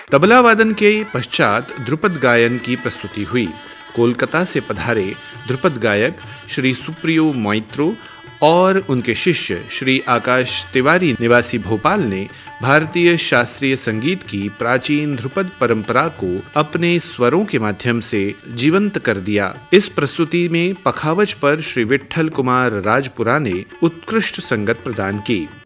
तबला वादन के पश्चात ध्रुपद गायन की प्रस्तुति हुई। कोलकाता से पधारे ध्रुपद गायक श्री सुप्रियो मोइत्रो और उनके शिष्य श्री आकाश तिवारी निवासी भोपाल ने भारतीय शास्त्रीय संगीत की प्राचीन ध्रुपद परंपरा को अपने स्वरों के माध्यम से जीवंत कर दिया। इस प्रस्तुति में पखावज पर श्री विट्ठल कुमार राजपुरा ने उत्कृष्ट संगत प्रदान की।